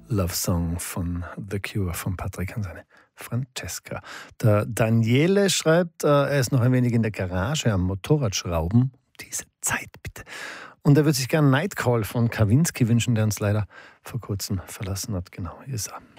Love Song von The Cure, von Patrick und seine Francesca. Der Daniele schreibt, er ist noch ein wenig in der Garage am Motorradschrauben. Diese Zeit bitte. Und er würde sich gerne Nightcall von Kawinski wünschen, der uns leider vor kurzem verlassen hat. Genau, hier ist er.